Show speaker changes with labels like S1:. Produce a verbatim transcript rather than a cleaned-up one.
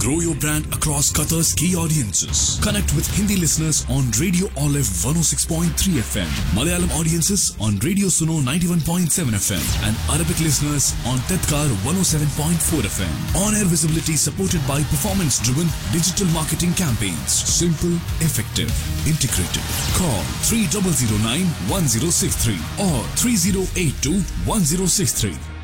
S1: Grow your brand across Qatar's key audiences. Connect with Hindi listeners on Radio Olive one oh six point three F M, Malayalam audiences on Radio Suno ninety-one point seven F M, and Arabic listeners on Tedkar one oh seven point four F M. On-air visibility supported by performance-driven digital marketing campaigns. Simple, effective, integrated. Call three zero zero nine one zero six three or three zero eight two one zero six three.